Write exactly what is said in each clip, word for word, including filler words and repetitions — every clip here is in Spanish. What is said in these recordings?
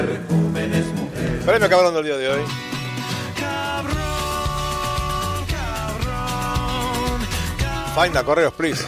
Premio Cabrón del día de hoy. Faina, correos, please.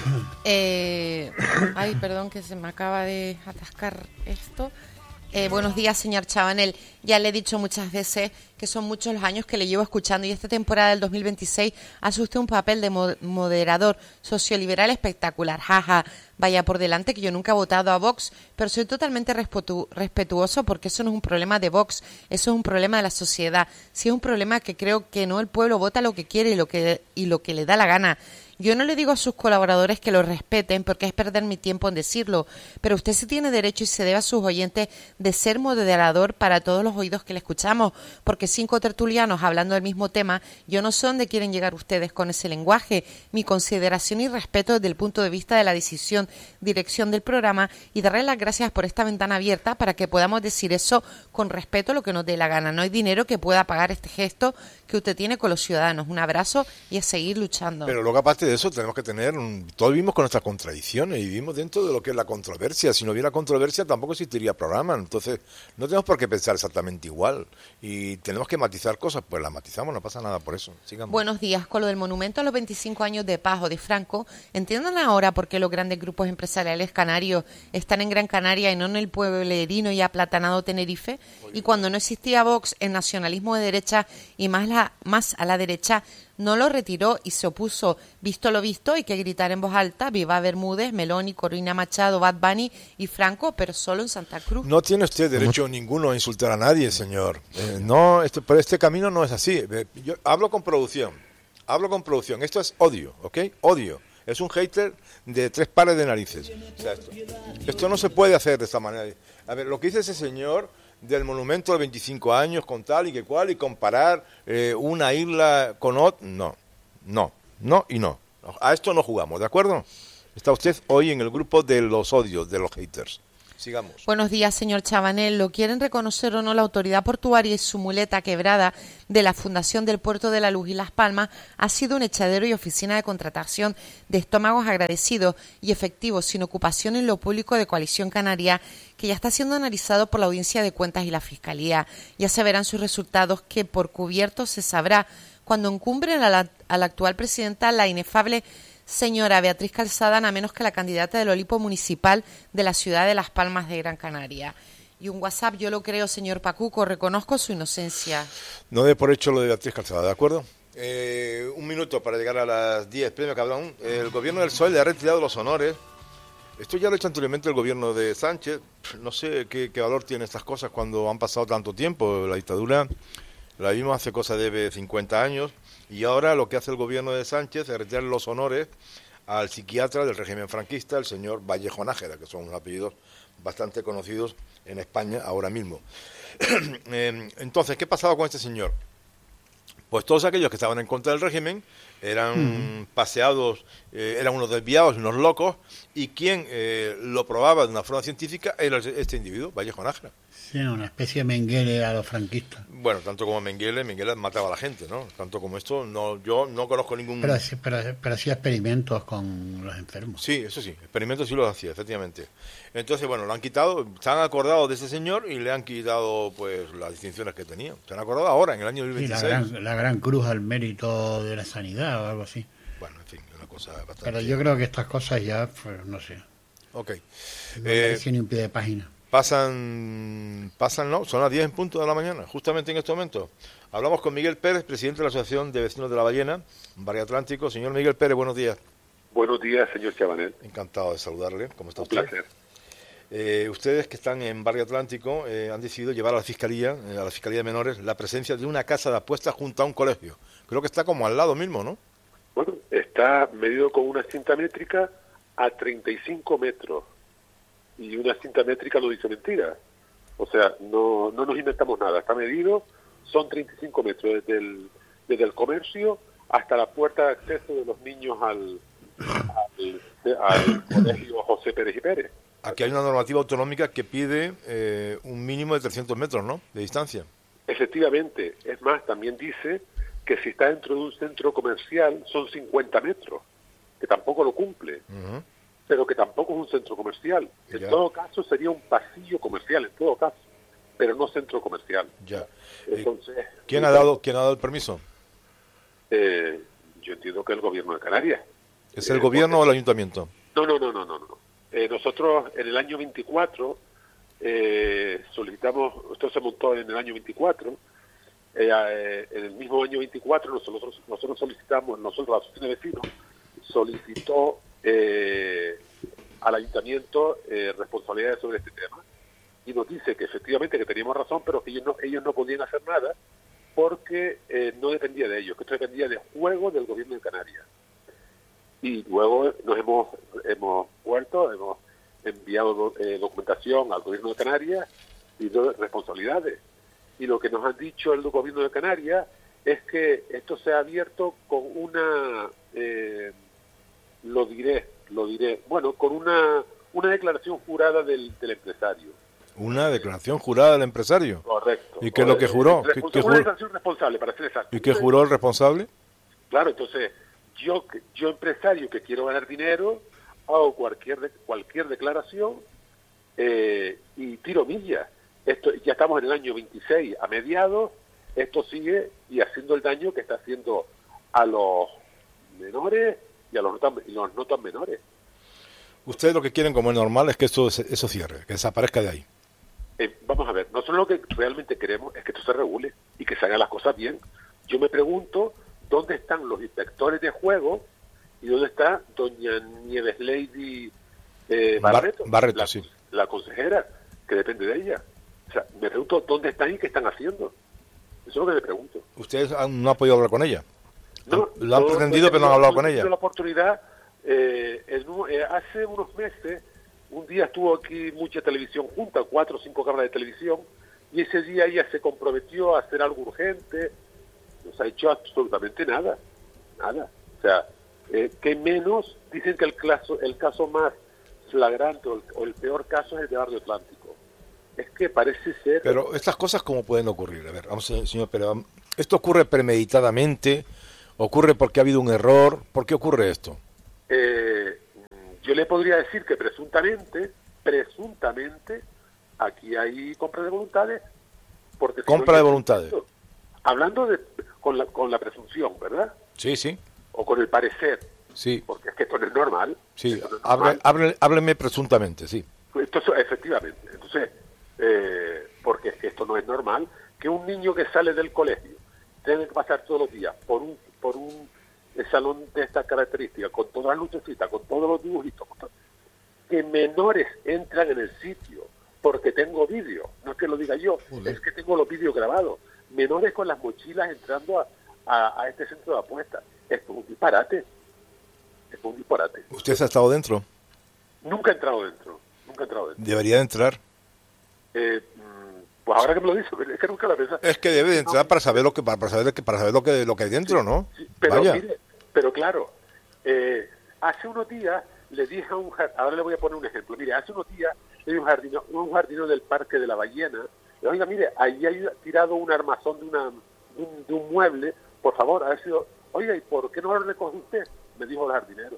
Eh, ay, perdón que se me acaba de atascar esto. Eh, buenos días, señor Chabanel. Ya le he dicho muchas veces que son muchos los años que le llevo escuchando y esta temporada del dos mil veintiséis hace usted un papel de mo- moderador socioliberal espectacular. Jaja, vaya por delante que yo nunca he votado a Vox, pero soy totalmente respetu- respetuoso porque eso no es un problema de Vox, eso es un problema de la sociedad. Sí es un problema que creo que no el pueblo vota lo que quiere y lo que, y lo que le da la gana. Yo no le digo a sus colaboradores que lo respeten porque es perder mi tiempo en decirlo, pero usted sí tiene derecho y se debe a sus oyentes de ser moderador para todos los oídos que le escuchamos, porque cinco tertulianos hablando del mismo tema, yo no sé dónde quieren llegar ustedes con ese lenguaje. Mi consideración y respeto desde el punto de vista de la decisión, dirección del programa y darle las gracias por esta ventana abierta para que podamos decir eso con respeto lo que nos dé la gana. No hay dinero que pueda pagar este gesto que usted tiene con los ciudadanos. Un abrazo y a seguir luchando. Pero luego, aparte de eso, tenemos que tener... Un... Todos vivimos con nuestras contradicciones y vivimos dentro de lo que es la controversia. Si no hubiera controversia, tampoco existiría programa. Entonces, no tenemos por qué pensar exactamente igual. Y tenemos que matizar cosas, pues las matizamos, no pasa nada por eso. Sigamos. Buenos días. Con lo del monumento a los veinticinco años de paz o de Franco, entiendan ahora por qué los grandes grupos empresariales canarios están en Gran Canaria y no en el pueblerino y aplatanado Tenerife. Y cuando no existía Vox, el nacionalismo de derecha y más, la, más a la derecha no lo retiró y se opuso. Visto lo visto, hay que gritar en voz alta: viva Bermúdez, Meloni, Corina Machado, Bad Bunny y Franco, pero solo en Santa Cruz. No tiene usted derecho ninguno a insultar a nadie, señor. Eh, no, este, por este camino no es así. Eh, yo hablo con producción, hablo con producción. Esto es odio, ¿ok? Odio. Es un hater de tres pares de narices. O sea, esto, esto no se puede hacer de esta manera. A ver, lo que dice ese señor del monumento de veinticinco años con tal y que cual y comparar eh, una isla con otra, no, no, no y no. A esto no jugamos, ¿de acuerdo? Está usted hoy en el grupo de los odios, de los haters. Sigamos. Buenos días, señor Chabanel. ¿Lo quieren reconocer o no? La autoridad portuaria y su muleta quebrada de la Fundación del Puerto de la Luz y Las Palmas ha sido un echadero y oficina de contratación de estómagos agradecidos y efectivos sin ocupación en lo público de Coalición Canaria, que ya está siendo analizado por la Audiencia de Cuentas y la Fiscalía. Ya se verán sus resultados, que por cubierto se sabrá cuando encumbren a la, a la actual presidenta, la inefable señora Beatriz Calzada, nada menos que la candidata del Olimpo municipal de la ciudad de Las Palmas de Gran Canaria. Y un WhatsApp: yo lo creo, señor Pacuco, reconozco su inocencia. No dé por hecho lo de Beatriz Calzada, ¿de acuerdo? Eh, un minuto para llegar a las diez. Premio Cabrón. El gobierno del P S O E le ha retirado los honores. Esto ya lo ha hecho anteriormente el gobierno de Sánchez. No sé qué, qué valor tienen estas cosas cuando han pasado tanto tiempo. La dictadura la vimos hace cosa de cincuenta años. Y ahora lo que hace el gobierno de Sánchez es retirar los honores al psiquiatra del régimen franquista, el señor Vallejo Nájera, que son unos apellidos bastante conocidos en España ahora mismo. Entonces, ¿qué pasaba con este señor? Pues todos aquellos que estaban en contra del régimen eran mm. paseados, eh, eran unos desviados, unos locos, y quien eh, lo probaba de una forma científica era este individuo, Vallejo Nájera. Sí, una especie de Mengele a los franquistas. Bueno, tanto como Mengele, Mengele mataba a la gente, ¿no? Tanto como esto, no, yo no conozco ningún... Pero, pero, pero hacía experimentos con los enfermos. Sí, eso sí, experimentos sí los hacía, efectivamente. Entonces, bueno, lo han quitado, se han acordado de ese señor y le han quitado, pues, las distinciones que tenía. Se han acordado ahora, en el año dos mil veintiséis. Sí, la gran, la gran cruz al mérito de la sanidad o algo así. Bueno, en fin, una cosa bastante... Pero yo creo que estas cosas ya, pues, no sé. Ok. No eh, ni un pie de página. Pasan, pasan, no, son las diez en punto de la mañana, justamente en este momento. Hablamos con Miguel Pérez, presidente de la Asociación de Vecinos de la Ballena, Barrio Atlántico. Señor Miguel Pérez, buenos días. Buenos días, señor Chabanel. Encantado de saludarle. ¿Cómo está Un usted? placer. Eh, ustedes que están en Barrio Atlántico eh, han decidido llevar a la Fiscalía, eh, a la Fiscalía de Menores, la presencia de una casa de apuestas junto a un colegio. Creo que está como al lado mismo, ¿no? Bueno, está medido con una cinta métrica a treinta y cinco metros. Y una cinta métrica no dice mentira. O sea, no, no nos inventamos nada. Está medido, son treinta y cinco metros desde el, desde el comercio hasta la puerta de acceso de los niños al, al, al colegio José Pérez y Pérez. Aquí hay una normativa autonómica que pide eh, un mínimo de trescientos metros, ¿no?, de distancia. Efectivamente. Es más, también dice que si está dentro de un centro comercial son cincuenta metros, que tampoco lo cumple. Uh-huh. Pero que tampoco es un centro comercial. En ya. todo caso sería un pasillo comercial, en todo caso. pero no centro comercial. Ya. Entonces, ¿Quién ha dado, quién ha dado el permiso? Eh, yo entiendo que el gobierno de Canarias. ¿Es el Eh, gobierno porque... o el ayuntamiento? No, no, no, no, no. no. Eh, nosotros en el año veinticuatro eh, solicitamos, esto se montó en el año veinticuatro, eh, eh, en el mismo año veinticuatro nosotros, nosotros solicitamos, nosotros la Asociación de Vecinos, solicitó eh, al ayuntamiento eh, responsabilidades sobre este tema y nos dice que efectivamente que teníamos razón, pero que ellos no, ellos no podían hacer nada porque eh, no dependía de ellos, que esto dependía del juego del gobierno de Canarias. Y luego nos hemos hemos vuelto, hemos enviado eh, documentación al gobierno de Canarias y de responsabilidades. Y lo que nos han dicho el gobierno de Canarias es que esto se ha abierto con una, eh, lo diré, lo diré, bueno, con una una declaración jurada del, del empresario. Una declaración jurada del empresario. Correcto. ¿Y qué es lo que juró? ¿Qué, qué una juró? declaración responsable, para ser exacto. ¿Y qué juró el responsable? Claro, entonces, yo yo empresario que quiero ganar dinero, hago cualquier de, cualquier declaración eh, y tiro millas. Esto, ya estamos en el año veintiséis, a mediados, esto sigue y haciendo el daño que está haciendo a los menores y a los no tan, y los no tan menores. Ustedes lo que quieren, como es normal, es que eso, eso cierre, que desaparezca de ahí. Eh, vamos a ver, nosotros lo que realmente queremos es que esto se regule y que se hagan las cosas bien. Yo me pregunto dónde están los inspectores de juego y dónde está doña Nieves Lady eh, Barreto, Bar Barreto la, sí. la consejera, que depende de ella. O sea, me pregunto dónde están y qué están haciendo. Eso es lo que me pregunto. ¿Ustedes han, no han podido hablar con ella? No, lo han no, pretendido, no, pero no han hablado con ella. La oportunidad, eh, en, eh, hace unos meses, un día estuvo aquí mucha televisión junta, cuatro o cinco cámaras de televisión, y ese día ella se comprometió a hacer algo urgente. No se ha hecho absolutamente nada, nada. O sea, eh, que menos, dicen que el caso, el caso más flagrante o el, o el peor caso es el de Barrio Atlántico. Es que parece ser... Pero estas cosas, ¿cómo pueden ocurrir? A ver, vamos, señor Pérez, ¿esto ocurre premeditadamente? ¿Ocurre porque ha habido un error? ¿Por qué ocurre esto? Eh, yo le podría decir que presuntamente, presuntamente, aquí hay compra de voluntades. Porque si ¿Compra no, de voluntades? Hablando de, con, la, con la presunción, ¿verdad? Sí, sí. O con el parecer. Sí. Porque es que esto no es normal. Sí, no es hable, normal. hable, hábleme presuntamente, sí. Esto es, efectivamente. Entonces, eh, porque es que esto no es normal, que un niño que sale del colegio tenga que pasar todos los días por un por un salón de estas características, con todas las lucecitas, con todos los dibujitos, con todo, que menores entran en el sitio, porque tengo vídeo, no es que lo diga yo, Joder. Es que tengo los vídeos grabados, menores con las mochilas entrando a, a, a este centro de apuestas. Esto es un disparate, esto es un disparate. ¿Usted ha estado dentro? Nunca he entrado dentro, nunca he entrado dentro. ¿Debería de entrar? Eh, pues ahora que me lo dices, es que nunca la pensé. Es que debe de entrar no. para saber lo que para saber que para saber lo que lo que hay dentro, sí, ¿no? Sí, pero Vaya. Mire, pero claro, eh, hace unos días le dije a un jardinero, ahora le voy a poner un ejemplo. Mire, hace unos días le dije a un jardinero, un jardinero del Parque de la Ballena, le oiga, mire, ahí hay tirado un armazón de una de un, de un mueble, por favor, a ver si lo, oiga, ¿y por qué no lo recoge usted? Me dijo el jardinero.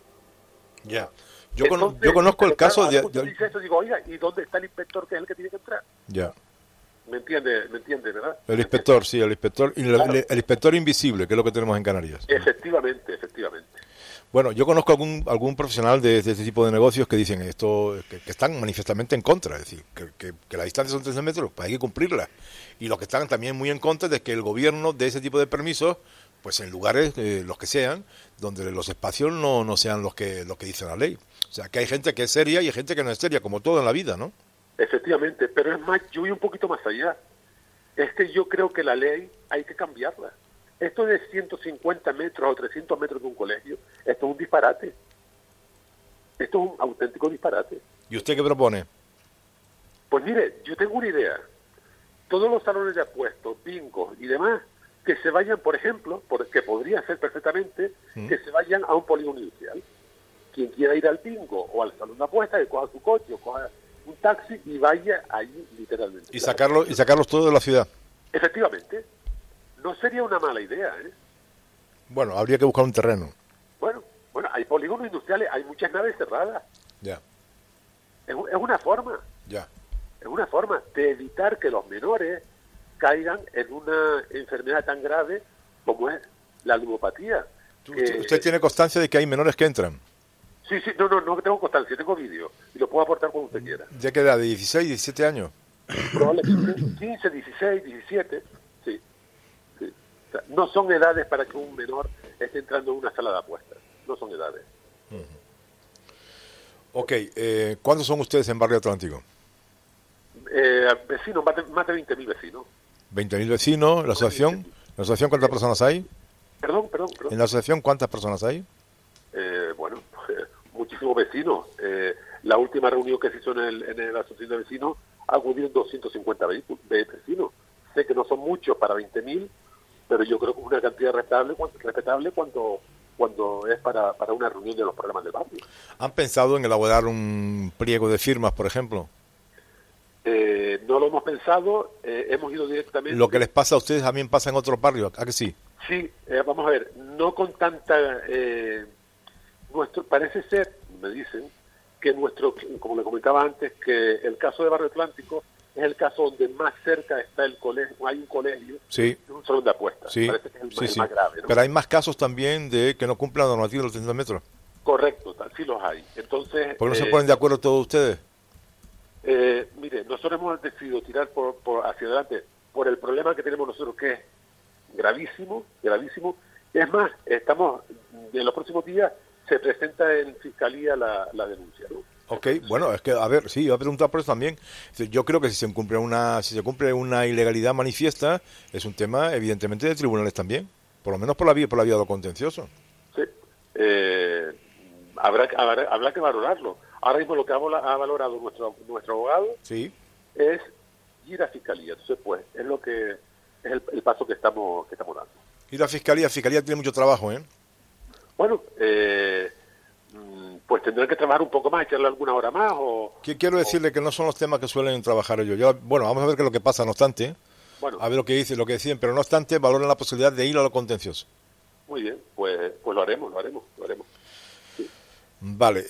Ya. Yo, Entonces, con, yo conozco el caso claro, de, de... Dice eso, digo, oiga, ¿y dónde está el inspector que es el que tiene que entrar? Ya. ¿Me entiende, me entiende, verdad? El inspector, sí, el inspector, y Claro. el, el inspector invisible, que es lo que tenemos en Canarias. Efectivamente, efectivamente. Bueno, yo conozco algún algún profesional de, de este tipo de negocios que dicen esto, que, que están manifiestamente en contra, es decir, que, que, que la distancia son trece metros, pues hay que cumplirla. Y los que están también muy en contra de que el gobierno dé ese tipo de permisos, pues en lugares, eh, los que sean, donde los espacios no, no sean los que, los que dice la ley. O sea, que hay gente que es seria y hay gente que no es seria, como todo en la vida, ¿no? Efectivamente, pero es más, yo voy un poquito más allá. Es que yo creo que la ley hay que cambiarla. Esto de ciento cincuenta metros o trescientos metros de un colegio, esto es un disparate. Esto es un auténtico disparate. ¿Y usted qué propone? Pues mire, yo tengo una idea. Todos los salones de apuestos, bingos y demás, que se vayan, por ejemplo, porque podría ser perfectamente, ¿Mm? que se vayan a un polígono industrial. Quien quiera ir al bingo o al salón de apuestas, que coja su coche o coja un taxi y vaya allí literalmente. Y sacarlo y sacarlos todos de la ciudad. Efectivamente. No sería una mala idea, ¿eh? Bueno, habría que buscar un terreno. Bueno, bueno, hay polígonos industriales, hay muchas naves cerradas. Ya. Es, es una forma. Ya. es una forma de evitar que los menores caigan en una enfermedad tan grave como es la ludopatía. ¿Usted, usted tiene constancia de que hay menores que entran? Sí, sí, no, no, no tengo constancia, tengo vídeo y lo puedo aportar cuando usted quiera. ¿Ya que edad? ¿De dieciséis, diecisiete años? Probablemente quince, dieciséis, diecisiete, sí. sí. O sea, no son edades para que un menor esté entrando en una sala de apuestas, no son edades. Uh-huh. Ok, eh, ¿cuántos son ustedes en Barrio Atlántico? Eh, vecinos, más de, más de veinte mil vecinos. veinte mil vecinos, ¿la asociación? ¿La asociación cuántas personas hay? Perdón, perdón, perdón. ¿En la asociación cuántas personas hay? Eh, bueno, muchísimos vecinos. Eh, la última reunión que se hizo en, el, en la asociación de vecinos acudieron doscientos cincuenta vecinos. Sé que no son muchos para veinte mil, pero yo creo que es una cantidad respetable, respetable cuando, cuando es para, para una reunión de los programas del barrio. ¿Han pensado en elaborar un pliego de firmas, por ejemplo? Eh, no lo hemos pensado, eh, hemos ido directamente... Lo que les pasa a ustedes también pasa en otros barrios, ¿a que sí? Sí, eh, vamos a ver, no con tanta... Eh, nuestro Parece ser, me dicen, que nuestro, como le comentaba antes, que el caso de Barrio Atlántico es el caso donde más cerca está el colegio, hay un colegio, sí. un salón de apuestas. Sí. Parece que es el, sí, el sí. más grave, ¿no? Pero hay más casos también de que no cumplan la normativa de los trescientos metros. Correcto, tal, sí los hay. Entonces... ¿Por qué no eh, se ponen de acuerdo todos ustedes? Eh, mire, nosotros hemos decidido tirar por, por hacia adelante por el problema que tenemos nosotros, que es gravísimo, gravísimo. Es más, estamos, en los próximos días se presenta en Fiscalía la, la denuncia, ¿no? Ok, bueno, es que, a ver, sí, iba a preguntar por eso también. Yo creo que si se cumple una si se cumple una ilegalidad manifiesta, es un tema, evidentemente, de tribunales también, por lo menos por la vía, por la vía de lo contencioso. Sí, eh, habrá, habrá, habrá que valorarlo. Ahora mismo lo que ha, ha valorado nuestro nuestro abogado sí. es ir a Fiscalía. Entonces, pues, es lo que es el, el paso que estamos que estamos dando. Y la Fiscalía, Fiscalía tiene mucho trabajo, ¿eh? Bueno, eh, pues tendrán que trabajar un poco más, echarle alguna hora más o... Quiero decirle o... que no son los temas que suelen trabajar ellos. Yo, bueno, vamos a ver qué es lo que pasa, no obstante. Bueno. A ver lo que dice, lo que deciden, pero no obstante, valoran la posibilidad de ir a lo contencioso. Muy bien, pues, pues lo haremos, lo haremos, lo haremos. Sí. Vale.